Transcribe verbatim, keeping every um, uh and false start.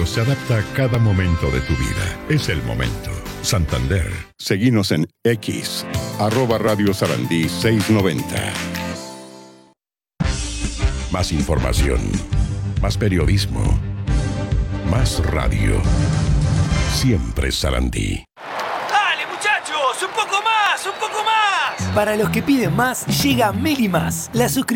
Radio se adapta a cada momento de tu vida. Es el momento. Santander. Seguinos en X, arroba Radio Sarandí seiscientos noventa. Más información. Más periodismo. Más radio. Siempre Sarandí. ¡Dale, muchachos! ¡Un poco más! ¡Un poco más! Para los que piden más, llega Meli Más, la suscripción